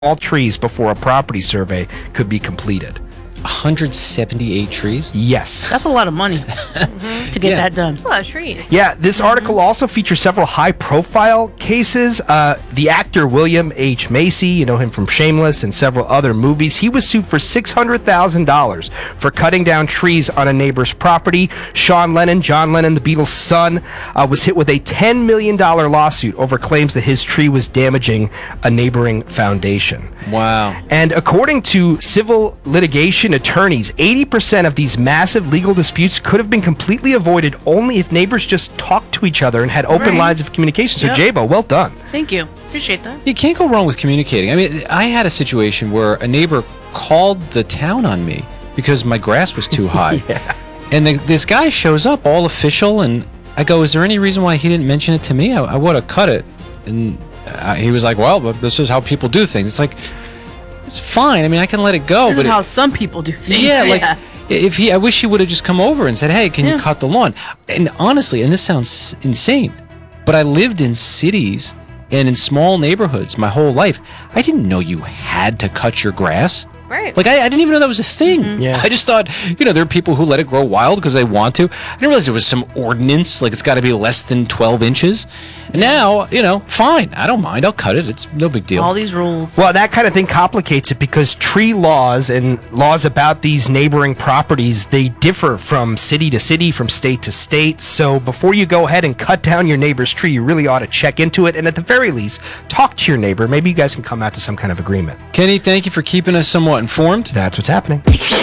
all trees before a property survey could be completed. 178 trees? Yes. That's a lot of money to get that done. That's a lot of trees. Yeah, this article also features several high-profile cases. The actor William H. Macy, you know him from Shameless and several other movies, he was sued for $600,000 for cutting down trees on a neighbor's property. John Lennon, the Beatles' son, was hit with a $10 million lawsuit over claims that his tree was damaging a neighboring foundation. Wow. And according to civil litigation attorneys, 80% of these massive legal disputes could have been completely avoided only if neighbors just talked to each other and had open lines of communication. So, Jabo, well done. Thank you. Appreciate that. You can't go wrong with communicating. I mean, I had a situation where a neighbor called the town on me because my grass was too high. And this guy shows up all official, and I go, is there any reason why he didn't mention it to me? I would have cut it. And he was like, well, but this is how people do things. It's like, it's fine. I mean, I can let it go. This but is how some people do things. Yeah, like I wish he would have just come over and said, hey, can you cut the lawn? And honestly, and this sounds insane, but I lived in cities and in small neighborhoods my whole life. I didn't know you had to cut your grass. Right. Like, I didn't even know that was a thing. Yeah. I just thought, there are people who let it grow wild because they want to. I didn't realize there was some ordinance, like it's got to be less than 12 inches. And now, fine. I don't mind. I'll cut it. It's no big deal. All these rules. Well, that kind of thing complicates it because tree laws and laws about these neighboring properties, they differ from city to city, from state to state. So before you go ahead and cut down your neighbor's tree, you really ought to check into it. And at the very least, talk to your neighbor. Maybe you guys can come out to some kind of agreement. Kenny, thank you for keeping us somewhat informed. That's what's happening. Take a